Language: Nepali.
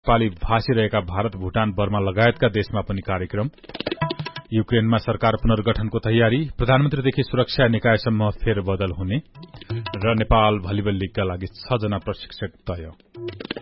नेपाली भाषिरहेका भारत, भूटान, बर्मा लगायतका देशमा पनि कार्यक्रम। युक्रेनमा सरकार पुनर्गठनको तयारी, प्रधानमन्त्रीदेखि सुरक्षा निकायसम्म फेरबदल हुने र नेपाल भलिबल लीगका लागि 6 जना प्रशिक्षक तय।